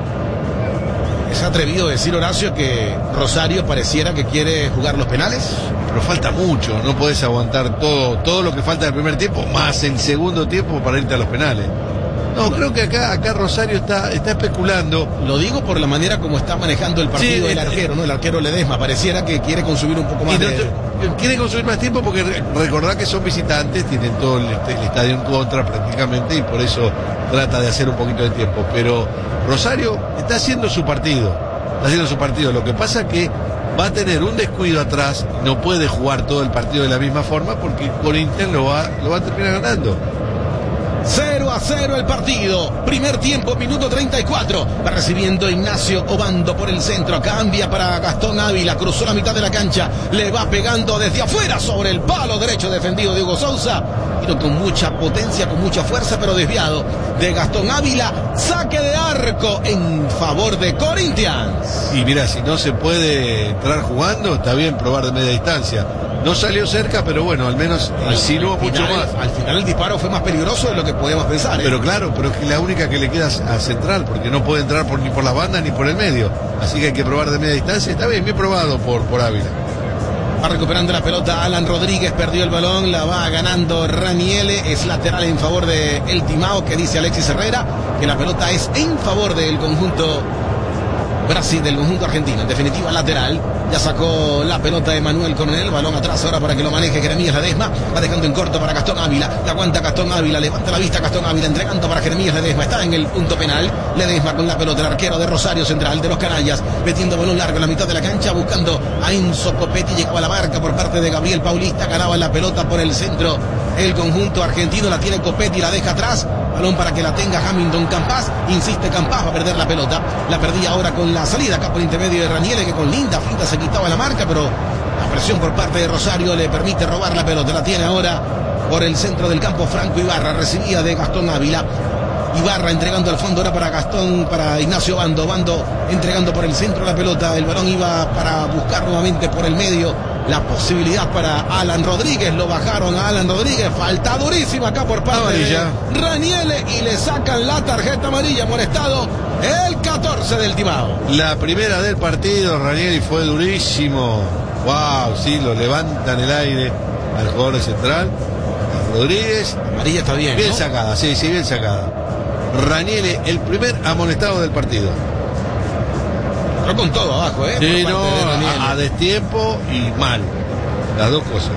¿Es atrevido decir, Horacio, que Rosario pareciera que quiere jugar los penales? Pero falta mucho, no podés aguantar todo, todo lo que falta del primer tiempo, más el segundo tiempo para irte a los penales. No, creo que acá, acá Rosario está, está especulando. Lo digo por la manera como está manejando el partido sí, el arquero, ¿no? El arquero Ledesma, pareciera que quiere consumir un poco más no, de... Quiere consumir más tiempo porque recordá que son visitantes, tienen todo el, el estadio en contra prácticamente y por eso trata de hacer un poquito de tiempo. Pero Rosario está haciendo su partido, está haciendo su partido. Lo que pasa que va a tener un descuido atrás, no puede jugar todo el partido de la misma forma porque Corinthians lo va, lo va a terminar ganando. cero a cero el partido, primer tiempo, minuto treinta y cuatro, va recibiendo Ignacio Obando por el centro, cambia para Gastón Ávila, cruzó la mitad de la cancha, le va pegando desde afuera sobre el palo derecho defendido de Hugo Sousa, tiro con mucha potencia, con mucha fuerza, pero desviado de Gastón Ávila, saque de arco en favor de Corinthians. Y mira, si no se puede entrar jugando, está bien probar de media distancia. No salió cerca, pero bueno, al menos insinuó mucho más. Al final el disparo fue más peligroso de lo que podíamos pensar, ¿eh? Pero claro, pero es que la única que le queda a Central, porque no puede entrar por, ni por las bandas ni por el medio. Así que hay que probar de media distancia. Está bien, bien probado por, por Ávila. Va recuperando la pelota Alan Rodríguez, perdió el balón, la va ganando Raniele, es lateral en favor de El Timao, que dice Alexis Herrera que la pelota es en favor del conjunto Brasil, del conjunto argentino. En definitiva, lateral. Ya sacó la pelota de Manuel Coronel, balón atrás ahora para que lo maneje Jeremías Ledesma, va dejando en corto para Gastón Ávila, la aguanta Gastón Ávila, levanta la vista Gastón Ávila, entregando para Jeremías Ledesma, está en el punto penal, Ledesma con la pelota, el arquero de Rosario Central, de los Canallas, metiendo balón largo en la mitad de la cancha, buscando a Enzo Copetti, llegaba la marca por parte de Gabriel Paulista, ganaba la pelota por el centro, el conjunto argentino, la tiene Copetti, la deja atrás, balón para que la tenga Hamilton Campas, insiste Campas, va a perder la pelota, la perdía ahora con la salida acá por intermedio de Raniele, que con linda finta se quitaba la marca, pero la presión por parte de Rosario le permite robar la pelota, la tiene ahora por el centro del campo Franco Ibarra, recibía de Gastón Ávila, Ibarra entregando al fondo ahora para Gastón, para Ignacio Bando, Bando entregando por el centro la pelota, el balón iba para buscar nuevamente por el medio la posibilidad para Alan Rodríguez, lo bajaron a Alan Rodríguez, falta durísima acá por parte amarilla de Raniele y le sacan la tarjeta amarilla, molestado el catorce del Timao. La primera del partido, Ranieri fue durísimo, wow, sí, lo levanta en el aire al jugador central, Rodríguez. Amarilla está bien, Bien ¿no? sacada, sí, sí, bien sacada. Ranieri, el primer amonestado del partido. Pero con todo abajo, ¿eh? Sí, por no, parte de Raniele. a, a destiempo y mal. Las dos cosas.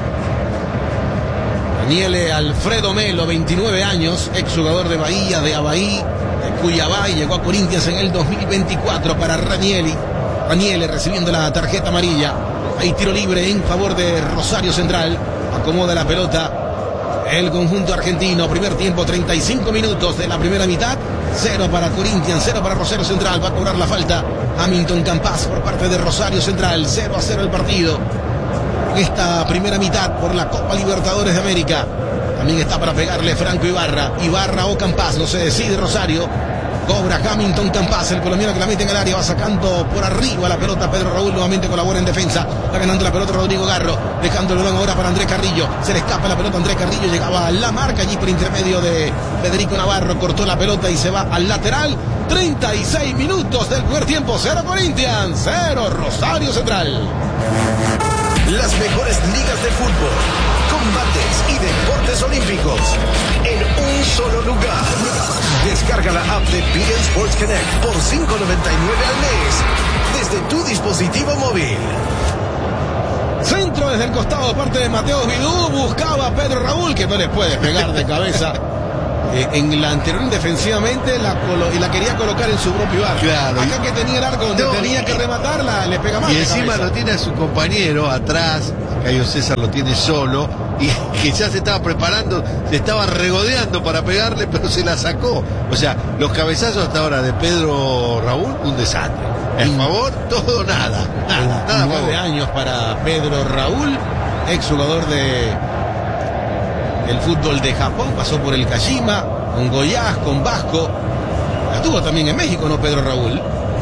Raniele Alfredo Melo, veintinueve años, exjugador de Bahía, de Abaí, de Cuyabá, y llegó a Corinthians en el dos mil veinticuatro para Raniele. Raniele recibiendo la tarjeta amarilla. Hay tiro libre en favor de Rosario Central. Acomoda la pelota el conjunto argentino. Primer tiempo, treinta y cinco minutos de la primera mitad. Cero para Corinthians, cero para Rosario Central. Va a cobrar la falta Hamilton Campas por parte de Rosario Central. cero a cero el partido en esta primera mitad por la Copa Libertadores de América. También está para pegarle Franco Ibarra. Ibarra o Campas, no se decide Rosario. Cobra Hamilton Campas, el colombiano que la mete en el área, va sacando por arriba la pelota. Pedro Raúl nuevamente colabora en defensa, va ganando la pelota Rodrigo Garro, dejando el balón ahora para Andrés Carrillo, se le escapa la pelota a Andrés Carrillo, llegaba a la marca allí por intermedio de Federico Navarro, cortó la pelota y se va al lateral. Treinta y seis minutos del primer tiempo, cero Corinthians, cero Rosario Central. Las mejores ligas de fútbol, combates y deportes olímpicos en un solo lugar. Descarga la app de B N Sports Connect por cinco noventa y nueve al mes desde tu dispositivo móvil. Centro desde el costado, parte de Mateo Vidú, buscaba a Pedro Raúl, que no le puede pegar de cabeza. Eh, en la anterior defensivamente la colo- y la quería colocar en su propio arco. Claro. Acá que tenía el arco donde No, tenía que rematarla, le pega más. Y de encima cabeza. lo tiene a su compañero atrás, Cayo César lo tiene solo, y que ya se estaba preparando, se estaba regodeando para pegarle, pero se la sacó. O sea, los cabezazos hasta ahora de Pedro Raúl, un desastre. En favor, todo nada. Nada, nada a favor. Nueve años para Pedro Raúl, exjugador de el fútbol de Japón, pasó por el Kashima, con Goiás, con Vasco. Estuvo también en México, ¿no, Pedro Raúl?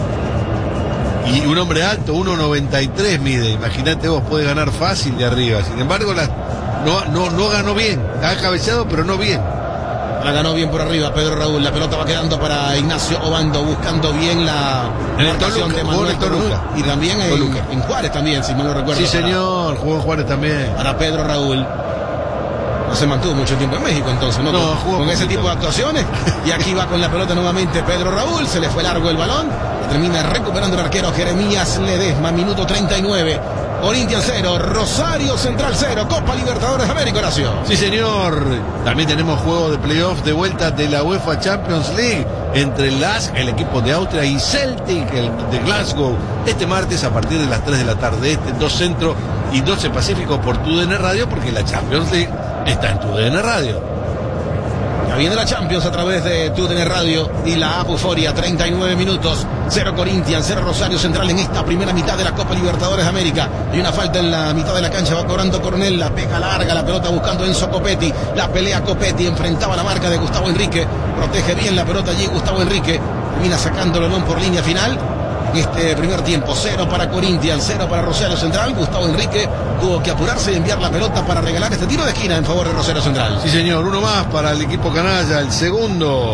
Y un hombre alto, uno noventa y tres mide. Imagínate vos, puede ganar fácil de arriba. Sin embargo, la, no, no, no ganó bien. Ha cabeceado, pero no bien. La ganó bien por arriba Pedro Raúl. La pelota va quedando para Ignacio Obando, buscando bien la En el marcación Toluca, de jugó en Manuel el Toluca. Toluca. Y también en, Toluca. en Juárez también, si mal no recuerdo. Sí, para- señor, jugó en Juárez también. Para Pedro Raúl. No se mantuvo mucho tiempo en México entonces, ¿no? No, con jugó con ese poquito. tipo de actuaciones. Y aquí va con la pelota nuevamente Pedro Raúl. Se le fue largo el balón. Termina recuperando el arquero Jeremías Ledesma. Minuto treinta y nueve. Corinthians cero, Rosario Central cero. Copa Libertadores de América, Horacio. Sí, señor. También tenemos juego de playoff de vuelta de la UEFA Champions League entre el L A S K, el equipo de Austria, y Celtic, el de Glasgow. Este martes a partir de las tres de la tarde. Este, dos Centro y doce Pacífico por tu D N Radio, porque la Champions League está en tu D N Radio. Ya viene la Champions a través de tu D N Radio y la app Euforia. Treinta y nueve minutos, cero Corinthians, cero Rosario Central en esta primera mitad de la Copa Libertadores de América. Hay una falta en la mitad de la cancha, va cobrando Coronel, la pega larga, la pelota buscando Enzo Copetti, la pelea Copetti, enfrentaba la marca de Gustavo Enrique, protege bien la pelota allí Gustavo Enrique, termina sacando el balón por línea final. Este primer tiempo, cero para Corinthians, cero para Rosario Central. Gustavo Enrique tuvo que apurarse y enviar la pelota para regalar este tiro de esquina en favor de Rosario Central. Sí, señor, uno más para el equipo canalla, el segundo.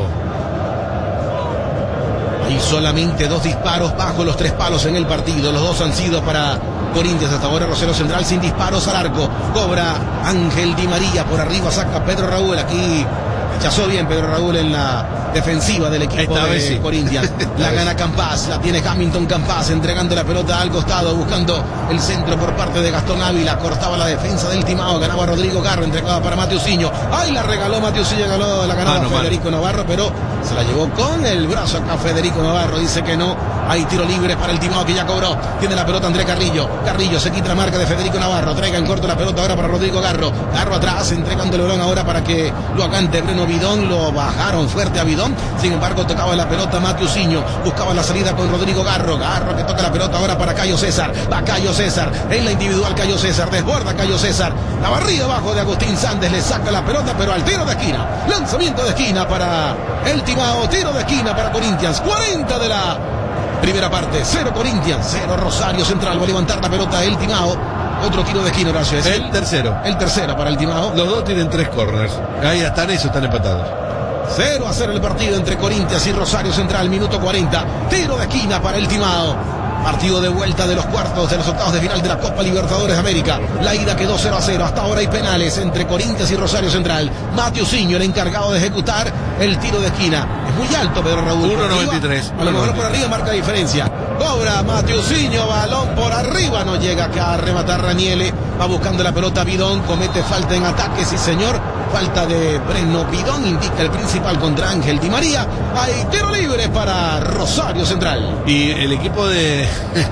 Hay solamente dos disparos bajo los tres palos en el partido. Los dos han sido para Corinthians hasta ahora. Rosario Central sin disparos al arco. Cobra Ángel Di María. Por arriba saca Pedro Raúl. Aquí rechazó bien Pedro Raúl en la defensiva del equipo Esta de sí. Corinthians. La gana Campas, la tiene Hamilton Campas, entregando la pelota al costado, buscando el centro por parte de Gastón Ávila. Cortaba la defensa del Timao, ganaba Rodrigo Garro, entregaba para Mateusinho. ¡Ay! La regaló Mateusinho, la ganaba mano, Federico mano. Navarro, pero se la llevó con el brazo acá Federico Navarro. Dice que no. Hay tiro libre para el Timao que ya cobró. Tiene la pelota André Carrillo. Carrillo se quita la marca de Federico Navarro. Traiga en corto la pelota ahora para Rodrigo Garro. Garro atrás, entregando el balón ahora para que lo acante Breno Bidón. Lo bajaron fuerte a Bidón. Sin embargo, tocaba la pelota Mateusinho. Buscaba la salida con Rodrigo Garro. Garro que toca la pelota ahora para Cayo César. Va Cayo César. En la individual Cayo César. Desborda Cayo César. La barrida abajo de Agustín Sández. Le saca la pelota, pero al tiro de esquina. Lanzamiento de esquina para el Timao. Tiro de esquina para Corinthians. cuarenta de la primera parte. Cero Corinthians. Cero Rosario Central. Va a levantar la pelota el Timao. Otro tiro de esquina, Horacio. El, el tercero. El tercero para el Timao. Los dos tienen tres corners. Ahí están esos, están empatados. cero a cero el partido entre Corinthians y Rosario Central. Minuto cuarenta. Tiro de esquina para el Timao. Partido de vuelta de los cuartos de los octavos de final de la Copa Libertadores de América. La ida quedó cero a cero. Hasta ahora hay penales entre Corinthians y Rosario Central. Mateusinho, el encargado de ejecutar el tiro de esquina. Es muy alto Pedro Raúl. uno noventa y tres. A lo mejor por arriba marca diferencia. Cobra Mateusinho, balón por arriba. No llega acá a rematar Raniele. Va buscando la pelota Bidón. Comete falta en ataque, sí señor. Falta de Breno Bidón, indica el principal contra Ángel Di María. Hay tiro libre para Rosario Central. Y el equipo de,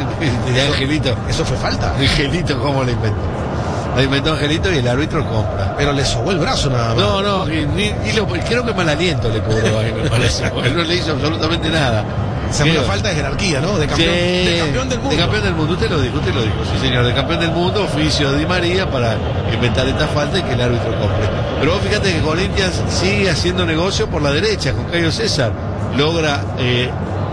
de Angelito. Eso fue falta. Angelito, ¿cómo lo inventó? Lo inventó Angelito y el árbitro compra. Pero le sobó el brazo nada más. No, no, y, y lo, creo que mal aliento le cobró ahí, me parece. Él no le hizo absolutamente nada. Esa es una falta de jerarquía, ¿no? De campeón, sí, de campeón del mundo. De campeón del mundo, usted lo dijo, usted lo dijo, sí señor, de campeón del mundo, oficio de Di María para inventar esta falta y que el árbitro compre. Pero vos fíjate que Corinthians sigue haciendo negocio por la derecha con Cayo César. Logra eh,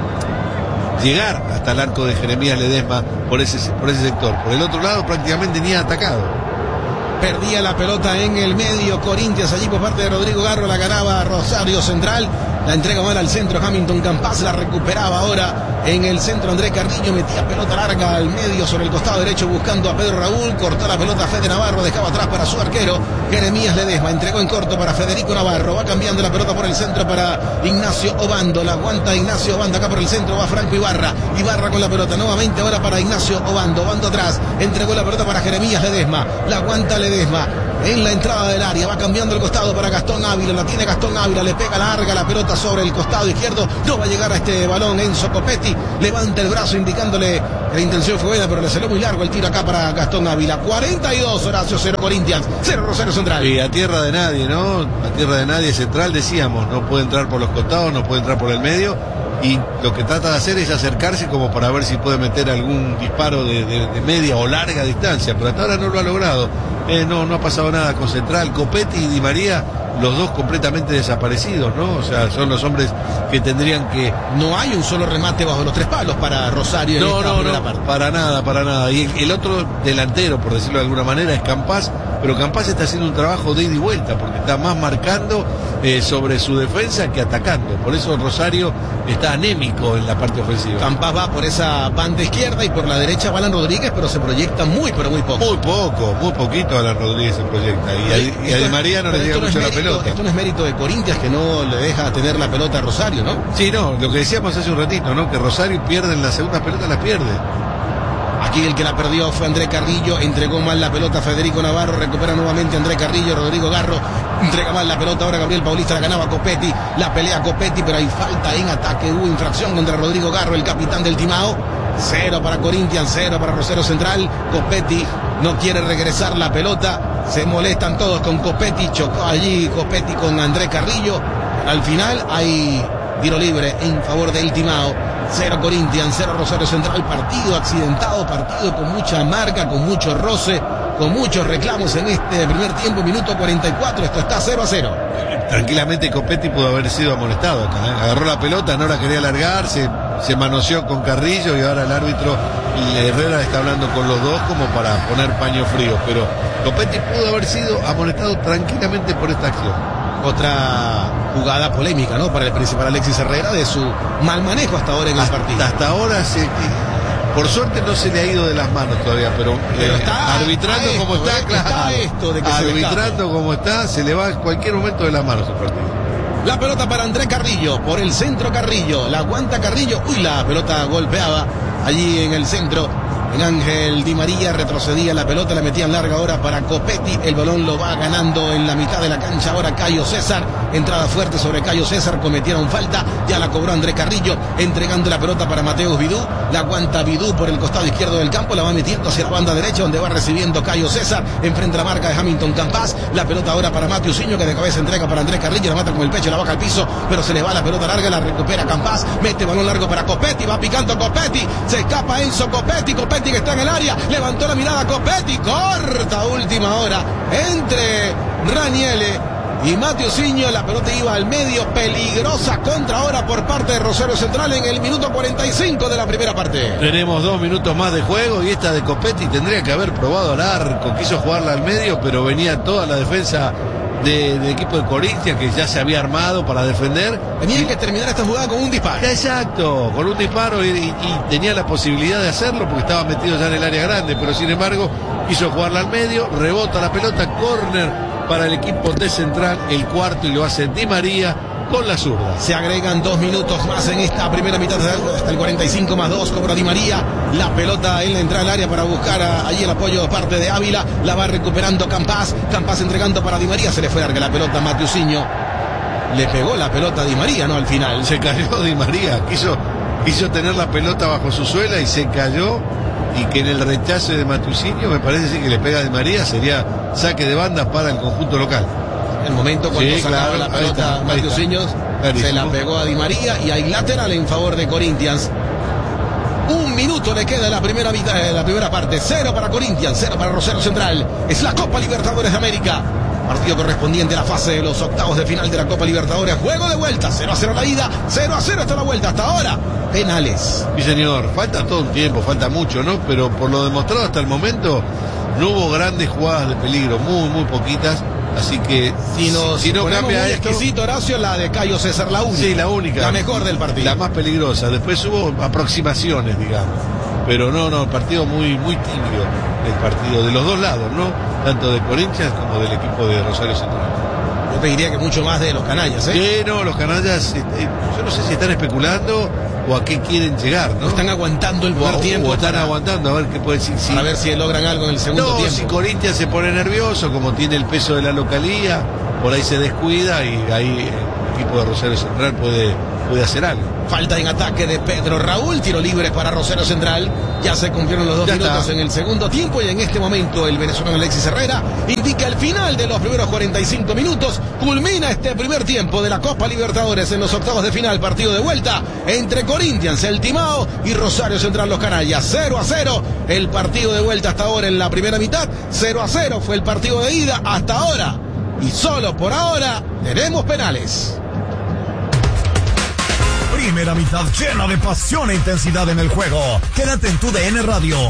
llegar hasta el arco de Jeremías Ledesma por ese, por ese sector. Por el otro lado prácticamente ni ha atacado. Perdía la pelota en el medio Corinthians allí por parte de Rodrigo Garro, la ganaba Rosario Central, la entrega mal al centro Hamilton Campas, la recuperaba ahora en el centro André Carrillo, metía pelota larga al medio sobre el costado derecho buscando a Pedro Raúl, cortó la pelota a Fede Navarro, dejaba atrás para su arquero Jeremías Ledesma, entregó en corto para Federico Navarro, va cambiando la pelota por el centro para Ignacio Obando, la aguanta Ignacio Obando acá por el centro, va Franco Ibarra, Ibarra con la pelota nuevamente ahora para Ignacio Obando, Obando atrás, entregó la pelota para Jeremías Ledesma, la aguanta Ledesma en la entrada del área, va cambiando el costado para Gastón Ávila, la tiene Gastón Ávila, le pega larga la pelota sobre el costado izquierdo, no va a llegar a este balón Enzo Copetti, levanta el brazo indicándole que la intención fue buena, pero le salió muy largo el tiro acá para Gastón Ávila. Cuarenta y dos Horacio, cero Corinthians, cero Rosario Central. Y a tierra de nadie, ¿no? A tierra de nadie Central, decíamos, no puede entrar por los costados, no puede entrar por el medio. Y lo que trata de hacer es acercarse como para ver si puede meter algún disparo de, de, de media o larga distancia, pero hasta ahora no lo ha logrado. Eh, no, no ha pasado nada con Central. Copetti y Di María, los dos completamente desaparecidos, ¿no? O sea, son los hombres que tendrían que... No hay un solo remate bajo los tres palos para Rosario en no, esta no, primera no, parte. Para nada, para nada. Y el, el otro delantero, por decirlo de alguna manera, es Campas, pero Campas está haciendo un trabajo de ida y vuelta, porque está más marcando eh, sobre su defensa que atacando. Por eso Rosario está anémico en la parte ofensiva. Campas va por esa banda izquierda y por la derecha va Alan Rodríguez, pero se proyecta muy, pero muy poco. Muy poco, muy poquito Alan Rodríguez se proyecta. Y a, y a Di María no le llega mucho no la pelota. Esto no es mérito de Corinthians que no le deja tener la pelota a Rosario, ¿no? Sí, no, lo que decíamos hace un ratito, ¿no? Que Rosario pierde en la segunda pelota, la pierde. Aquí el que la perdió fue André Carrillo, entregó mal la pelota a Federico Navarro, recupera nuevamente André Carrillo, Rodrigo Garro, entrega mal la pelota, ahora Gabriel Paulista, la ganaba Copetti, la pelea Copetti, pero hay falta en ataque, hubo infracción contra Rodrigo Garro, el capitán del Timao. Cero para Corinthians, cero para Rosario Central. Copetti no quiere regresar la pelota, se molestan todos con Copetti, chocó allí Copetti con André Carrillo. Al final hay tiro libre en favor del Timao. Cero Corinthians, cero Rosario Central. Partido accidentado, partido con mucha marca, con mucho roce, con muchos reclamos en este primer tiempo, minuto cuarenta y cuatro. Esto está cero a cero. Tranquilamente Copetti pudo haber sido amonestado acá, ¿eh? Agarró la pelota, no la quería alargar, se, se manoseó con Carrillo y ahora el árbitro Herrera está hablando con los dos como para poner paño frío, pero Copetti pudo haber sido amonestado tranquilamente por esta acción. Otra jugada polémica, ¿no? Para el principal Alexis Herrera de su mal manejo hasta ahora en hasta, el partido. Hasta ahora se, Por suerte no se le ha ido de las manos todavía, pero, pero eh, está arbitrando esto, como está, eh, claro. Está esto de que arbitrando se como está, se le va en cualquier momento de las manos el partido. La pelota para Andrés Carrillo, por el centro Carrillo, la aguanta Carrillo, uy, la pelota golpeaba allí en el centro, en Ángel Di María, retrocedía la pelota, la metían larga ahora para Copetti, el balón lo va ganando en la mitad de la cancha, ahora Cayo César, entrada fuerte sobre Cayo César, cometieron falta, ya la cobró Andrés Carrillo, entregando la pelota para Mateus Vidú, la aguanta Vidú por el costado izquierdo del campo, la va metiendo hacia la banda derecha, donde va recibiendo Cayo César, enfrente la marca de Hamilton Campas, la pelota ahora para Matiusinho, que de cabeza entrega para Andrés Carrillo, la mata con el pecho, la baja al piso, pero se le va la pelota larga, la recupera Campas, mete balón largo para Copetti, va picando Copetti, se escapa Enzo Copetti, Copetti que está en el área, levantó la mirada Copetti, corta última hora, entre Raniele y Matiusinho, la pelota iba al medio, peligrosa contra ahora por parte de Rosario Central en el minuto cuarenta y cinco de la primera parte. Tenemos dos minutos más de juego y esta de Copetti tendría que haber probado al arco, quiso jugarla al medio, pero venía toda la defensa de, del equipo de Corinthians que ya se había armado para defender. Tenían que terminar esta jugada con un disparo. Exacto, con un disparo y, y, y tenía la posibilidad de hacerlo porque estaba metido ya en el área grande, pero sin embargo quiso jugarla al medio, rebota la pelota, córner para el equipo de Central, el cuarto, y lo hace Di María con la zurda. Se agregan dos minutos más en esta primera mitad, hasta el cuarenta y cinco más dos, cobra Di María, la pelota en la entrada al área para buscar a, allí el apoyo de parte de Ávila, la va recuperando Campas, Campas entregando para Di María, se le fue larga la pelota a Matiusinho, le pegó la pelota a Di María, ¿no? Al final. Se cayó Di María, quiso, quiso tener la pelota bajo su suela y se cayó, y que en el rechace de Matiusinho me parece sí que le pega a Di María, sería saque de banda para el conjunto local. El momento cuando sí, sacaba claro, la pelota Matiusinho, se la pegó a Di María y hay lateral en favor de Corinthians. Un minuto le queda en la primera mitad, eh, la primera parte. Cero para Corinthians, cero para Rosario Central. Es la Copa Libertadores de América. Partido correspondiente a la fase de los octavos de final de la Copa Libertadores. Juego de vuelta, cero a cero la ida, cero a cero hasta la vuelta. Hasta ahora, penales. Sí, señor, falta todo un tiempo, falta mucho, ¿no? Pero por lo demostrado hasta el momento, no hubo grandes jugadas de peligro, muy, muy poquitas. Así que si, nos si no cambia muy esto, exquisito, Horacio, la de Cayo César, la única. Sí, la única. La mejor del partido. La más peligrosa. Después hubo aproximaciones, digamos. Pero no, no, el partido muy, muy tibio. El partido de los dos lados, ¿no? Tanto de Corinthians como del equipo de Rosario Central. Yo te diría que mucho más de los canallas, ¿eh? Sí, no, los canallas, eh, eh, yo no sé si están especulando o a qué quieren llegar, ¿no? O están aguantando el primer o, tiempo. O están para, aguantando a ver qué puede decir. Para ver si logran algo en el segundo no, tiempo. Si Corinthians se pone nervioso, como tiene el peso de la localía, por ahí se descuida y ahí el equipo de Rosario Central puede, puede hacer algo. Falta en ataque de Pedro Raúl, tiro libre para Rosario Central. Ya se cumplieron los dos ya minutos está. En el segundo tiempo y en este momento el venezolano Alexis Herrera indica el final de los primeros cuarenta y cinco minutos. Culmina este primer tiempo de la Copa Libertadores en los octavos de final. Partido de vuelta entre Corinthians, el Timao, y Rosario Central, los canallas. cero a cero el partido de vuelta hasta ahora en la primera mitad. cero a cero fue el partido de ida hasta ahora. Y solo por ahora tenemos penales. Primera mitad llena de pasión e intensidad en el juego. Quédate en tu D N Radio